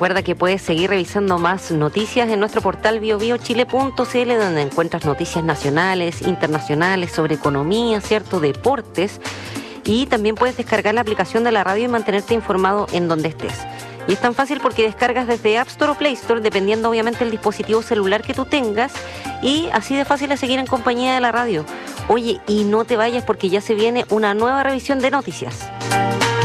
recuerda que puedes seguir revisando más noticias en nuestro portal biobiochile.cl, donde encuentras noticias nacionales, internacionales, sobre economía, ¿cierto?, deportes, y también puedes descargar la aplicación de la radio y mantenerte informado en donde estés. Y es tan fácil porque descargas desde App Store o Play Store, dependiendo obviamente del dispositivo celular que tú tengas, y así de fácil es seguir en compañía de la radio. Oye, y no te vayas porque ya se viene una nueva revisión de noticias.